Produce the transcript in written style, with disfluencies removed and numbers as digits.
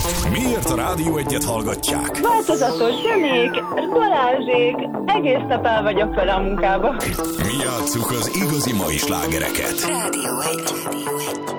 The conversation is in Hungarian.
Miért a Rádió Egyet hallgatják? Változatos Janék, Balázsék, egész nap el vagyok vele a munkába. Mi játsszuk az igazi mai slágereket. Rádió Egy.